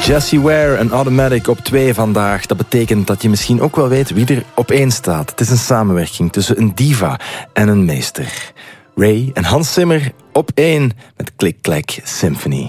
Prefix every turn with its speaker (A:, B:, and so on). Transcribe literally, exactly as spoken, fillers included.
A: Jessie Ware en Automatic op twee vandaag. Dat betekent dat je misschien ook wel weet wie er op één staat. Het is een samenwerking tussen een diva en een meester. Ray en Hans Zimmer op één met Click Clack Symphony.